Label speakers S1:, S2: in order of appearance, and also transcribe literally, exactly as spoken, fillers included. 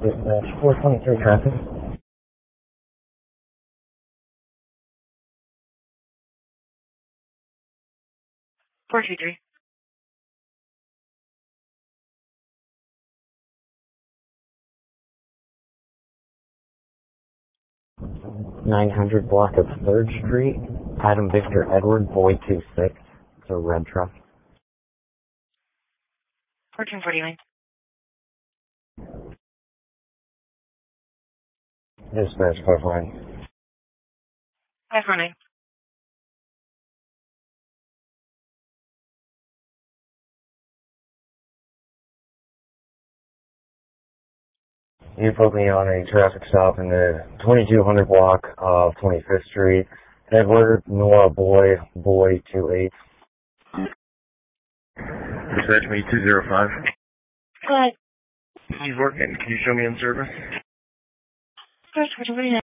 S1: Dispatch four twenty-three traffic.
S2: four two three.
S1: nine hundred block of third Street. Adam Victor Edward, boy two six. It's a red truck.
S2: fourteen forty-nine.
S1: Dispatch five nine.
S2: five four nine.
S1: You put me on a traffic stop in the twenty-two hundred block of twenty-fifth Street. Edward Noah Boy, boy two eight. Dispatch me two zero five.
S2: Go ahead.
S1: He's working. Can you show me in service?
S2: First, fourteen forty-nine.